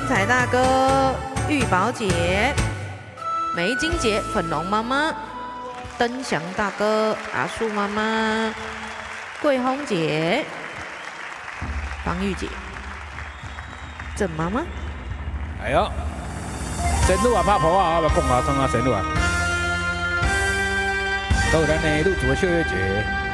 彩大哥、玉宝姐、梅金姐、粉龙妈妈、灯祥大哥、阿树妈妈、桂红姐、方玉姐、郑妈妈。 哎呦，神路啊，拍婆啊，我讲啊，冲啊，神路啊，都有咱的入主的秀月姐。